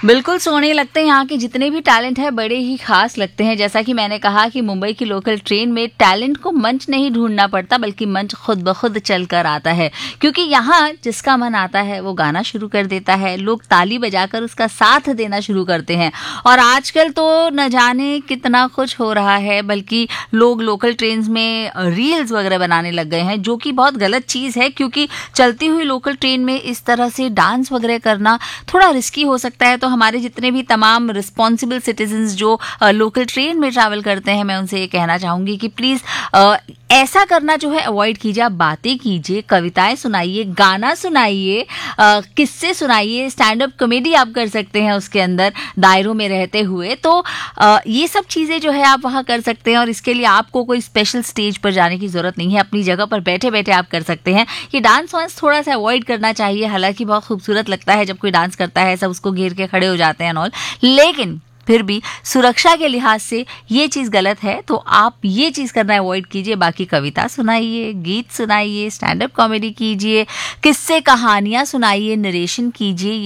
बिल्कुल सोने लगते हैं। यहाँ के जितने भी टैलेंट है बड़े ही खास लगते हैं। जैसा कि मैंने कहा कि मुंबई की लोकल ट्रेन में टैलेंट को मंच नहीं ढूंढना पड़ता, बल्कि मंच खुद ब खुद चल कर आता है, क्योंकि यहाँ जिसका मन आता है वो गाना शुरू कर देता है, लोग ताली बजाकर उसका साथ देना शुरू करते हैं। और आजकल तो न जाने कितना कुछ हो रहा है, बल्कि लोग लोकल ट्रेन में रील्स वगैरह बनाने लग गए हैं, जो कि बहुत गलत चीज़ है, क्योंकि चलती हुई लोकल ट्रेन में इस तरह से डांस वगैरह करना थोड़ा रिस्की हो सकता है। तो हमारे जितने भी तमाम रिस्पॉन्सिबल सिटीजन्स जो लोकल ट्रेन में ट्रैवल करते हैं, मैं उनसे ये कहना चाहूँगी कि प्लीज़ ऐसा करना जो है अवॉइड कीजिए। आप बातें कीजिए, कविताएं सुनाइए, गाना सुनाइए, किस्से सुनाइए, स्टैंड अप कॉमेडी आप कर सकते हैं उसके अंदर दायरों में रहते हुए। तो ये सब चीज़ें जो है आप वहाँ कर सकते हैं, और इसके लिए आपको कोई स्पेशल स्टेज पर जाने की ज़रूरत नहीं है। अपनी जगह पर बैठे बैठे आप कर सकते हैं। ये डांस वांस थोड़ा सा अवॉइड करना चाहिए। हालांकि बहुत खूबसूरत लगता है जब कोई डांस करता है, सब उसको घेर के खड़े हो जाते हैं ऑल, लेकिन फिर भी सुरक्षा के लिहाज से ये चीज़ गलत है। तो आप ये चीज़ करना अवॉइड कीजिए। बाकी कविता सुनाइए, गीत सुनाइए, स्टैंड अप कॉमेडी कीजिए, किस्से कहानियाँ सुनाइए, नरेशन कीजिए।